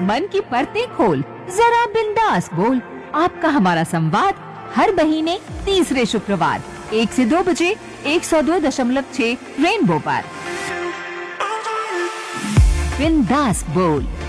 मन की परतें खोल, जरा बिंदास बोल। आपका हमारा संवाद हर महीने तीसरे शुक्रवार 1 से 2 बजे 102.6 रेनबो पर। बिंदास बोल।